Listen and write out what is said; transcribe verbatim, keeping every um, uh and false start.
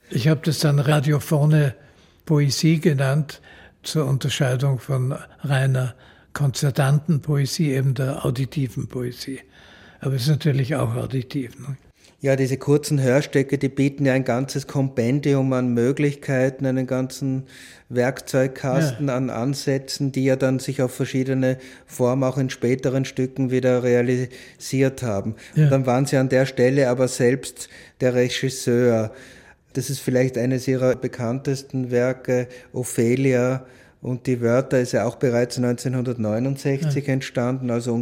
Ich habe das dann radiophone Poesie genannt, zur Unterscheidung von reiner konzertanten Poesie, eben der auditiven Poesie. Aber es ist natürlich auch auditiv. Ne? Ja, diese kurzen Hörstücke, die bieten ja ein ganzes Kompendium an Möglichkeiten, einen ganzen Werkzeugkasten ja. an Ansätzen, die ja dann sich auf verschiedene Formen auch in späteren Stücken wieder realisiert haben. Ja. Und dann waren Sie an der Stelle aber selbst der Regisseur. Das ist vielleicht eines Ihrer bekanntesten Werke, Ophelia. Und die Wörter ist ja auch bereits neunzehnhundertneunundsechzig ja. entstanden, also